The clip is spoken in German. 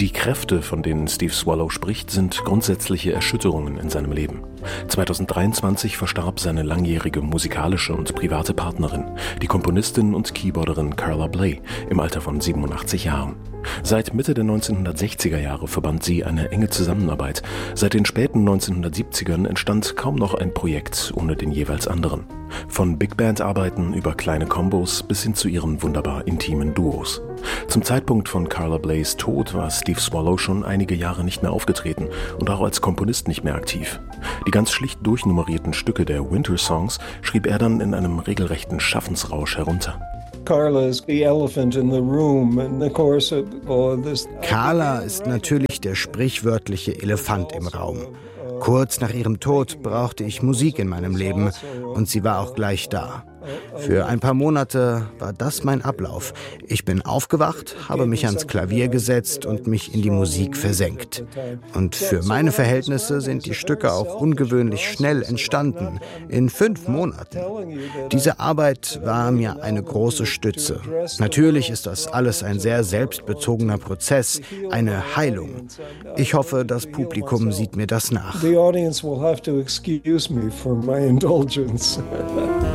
Die Kräfte, von denen Steve Swallow spricht, sind grundsätzliche Erschütterungen in seinem Leben. 2023 verstarb seine langjährige musikalische und private Partnerin, die Komponistin und Keyboarderin Carla Bley, im Alter von 87 Jahren. Seit Mitte der 1960er Jahre verband sie eine enge Zusammenarbeit. Seit den späten 1970ern entstand kaum noch ein Projekt ohne den jeweils anderen. Von Big Band-Arbeiten über kleine Kombos bis hin zu ihren wunderbar intimen Duos. Zum Zeitpunkt von Carla Bleys Tod war Steve Swallow schon einige Jahre nicht mehr aufgetreten und auch als Komponist nicht mehr aktiv. Die ganz schlicht durchnummerierten Stücke der Winter Songs schrieb er dann in einem regelrechten Schaffensrausch herunter. Carla ist natürlich der sprichwörtliche Elefant im Raum. Kurz nach ihrem Tod brauchte ich Musik in meinem Leben und sie war auch gleich da. Für ein paar Monate war das mein Ablauf. Ich bin aufgewacht, habe mich ans Klavier gesetzt und mich in die Musik versenkt. Und für meine Verhältnisse sind die Stücke auch ungewöhnlich schnell entstanden, in 5 Monaten. Diese Arbeit war mir eine große Stütze. Natürlich ist das alles ein sehr selbstbezogener Prozess, eine Heilung. Ich hoffe, das Publikum sieht mir das nach. The audience will have to excuse me for my indulgence.